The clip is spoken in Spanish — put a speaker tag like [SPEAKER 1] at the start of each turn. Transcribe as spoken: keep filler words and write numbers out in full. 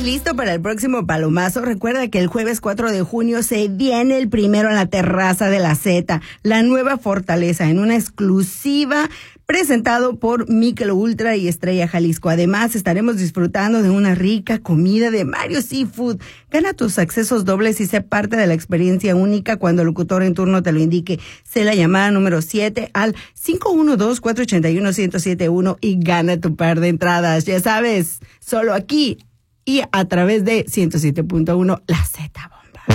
[SPEAKER 1] ¿Estás listo para el próximo palomazo? Recuerda que el jueves cuatro de junio se viene el primero en la terraza de la Z, la nueva fortaleza, en una exclusiva presentado por Michelob Ultra y Estrella Jalisco. Además, estaremos disfrutando de una rica comida de Mario Seafood. Gana tus accesos dobles y sé parte de la experiencia única cuando el locutor en turno te lo indique. Sé la llamada número siete al cinco uno dos, cuatro ocho uno, uno cero siete uno y gana tu par de entradas. Ya sabes, solo aquí y a través de ciento siete punto uno La Z.